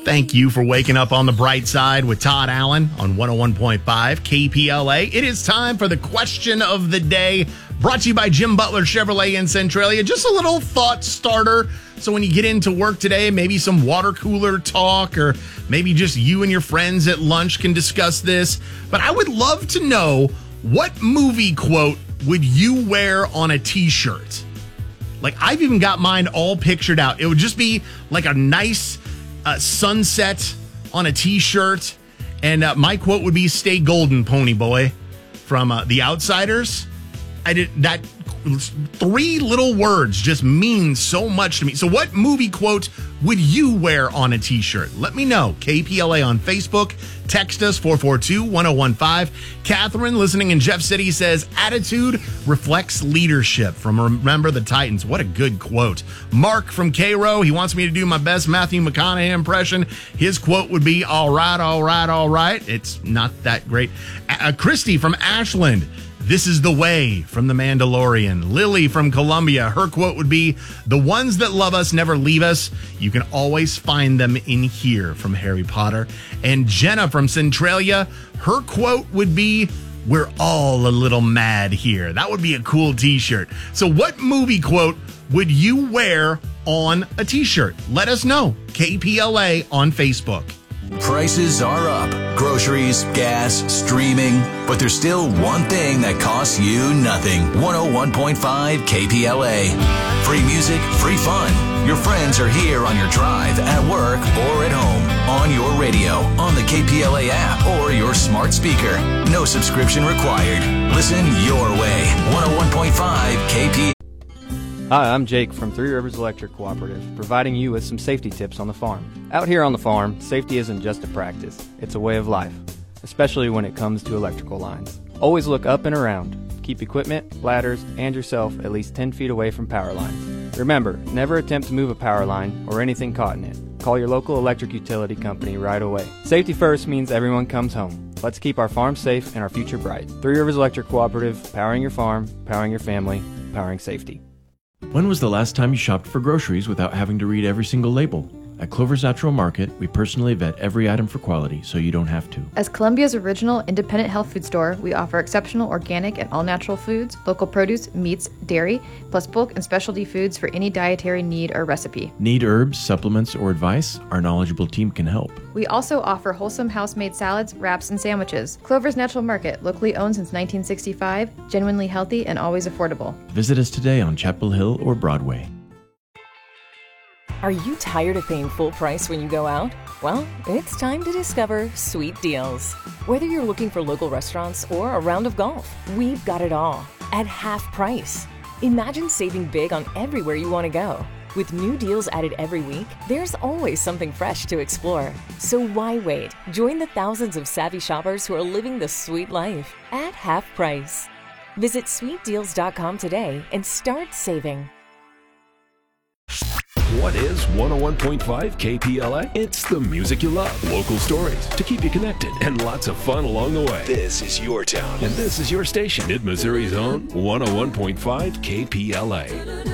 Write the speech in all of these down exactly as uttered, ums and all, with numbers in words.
Thank you for waking up on the bright side with Todd Allen on one oh one point five K P L A. It is time for the question of the day, brought to you by Jim Butler Chevrolet in Centralia. Just a little thought starter. So when you get into work today, maybe some water cooler talk, or maybe just you and your friends at lunch can discuss this. But I would love to know, what movie quote would you wear on a t-shirt? Like, I've even got mine all pictured out. It would just be like a nice uh, sunset on a t-shirt. And uh, my quote would be, "Stay golden, pony boy," from uh, The Outsiders. I did that. Three little words just mean so much to me. So what movie quote would you wear on a t-shirt? Let me know. K P L A on Facebook. Text us four four two, one oh one five. Catherine, listening in Jeff City, says, "Attitude reflects leadership," from Remember the Titans. What a good quote. Mark from Cairo, he wants me to do my best Matthew McConaughey impression. His quote would be, "All right, all right, all right." It's not that great. Uh, Christy from Ashland, "This is the way," from The Mandalorian. Lily from Columbia, her quote would be, "The ones that love us never leave us. You can always find them in here," from Harry Potter. And Jenna from Centralia, her quote would be, "We're all a little mad here." That would be a cool t-shirt. So what movie quote would you wear on a t-shirt? Let us know. K P L A on Facebook. Prices are up. Groceries, gas, streaming. But there's still one thing that costs you nothing. one oh one point five K P L A. Free music, free fun. Your friends are here on your drive, at work, or at home. On your radio, on the K P L A app, or your smart speaker. No subscription required. Listen your way. one oh one point five K P L A. Hi, I'm Jake from Three Rivers Electric Cooperative, providing you with some safety tips on the farm. Out here on the farm, safety isn't just a practice, it's a way of life, especially when it comes to electrical lines. Always look up and around. Keep equipment, ladders, and yourself at least ten feet away from power lines. Remember, never attempt to move a power line or anything caught in it. Call your local electric utility company right away. Safety first means everyone comes home. Let's keep our farm safe and our future bright. Three Rivers Electric Cooperative, powering your farm, powering your family, powering safety. When was the last time you shopped for groceries without having to read every single label? At Clover's Natural Market, we personally vet every item for quality, so you don't have to. As Columbia's original independent health food store, we offer exceptional organic and all-natural foods, local produce, meats, dairy, plus bulk and specialty foods for any dietary need or recipe. Need herbs, supplements, or advice? Our knowledgeable team can help. We also offer wholesome house-made salads, wraps, and sandwiches. Clover's Natural Market, locally owned since nineteen sixty-five, genuinely healthy and always affordable. Visit us today on Chapel Hill or Broadway. Are you tired of paying full price when you go out? Well, it's time to discover Sweet Deals. Whether you're looking for local restaurants or a round of golf, we've got it all at half price. Imagine saving big on everywhere you want to go. With new deals added every week, there's always something fresh to explore. So why wait? Join the thousands of savvy shoppers who are living the sweet life at half price. Visit sweet deals dot com today and start saving. What is one oh one point five K P L A? It's the music you love, local stories to keep you connected, and lots of fun along the way. This is your town, and this is your station. Mid-Missouri's own one oh one point five K P L A.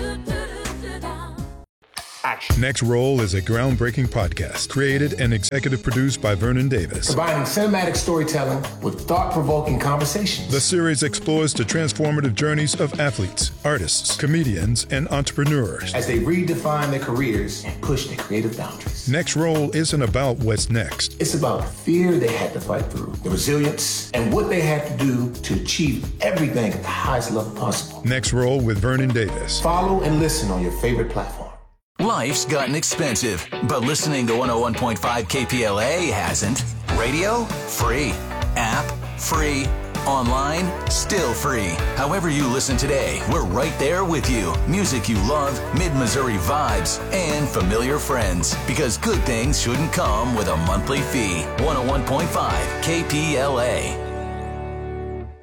Next Roll is a groundbreaking podcast created and executive produced by Vernon Davis. Combining cinematic storytelling with thought-provoking conversations. The series explores the transformative journeys of athletes, artists, comedians, and entrepreneurs as they redefine their careers and push their creative boundaries. Next Roll isn't about what's next. It's about the fear they had to fight through, the resilience, and what they had to do to achieve everything at the highest level possible. Next Roll with Vernon Davis. Follow and listen on your favorite platform. Life's gotten expensive, but listening to one oh one point five K P L A hasn't. Radio? Free. App? Free. Online? Still free. However you listen today, we're right there with you. Music you love, Mid-Missouri vibes, and familiar friends. Because good things shouldn't come with a monthly fee. one oh one point five K P L A.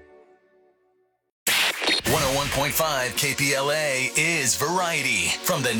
one oh one point five K P L A is Variety from the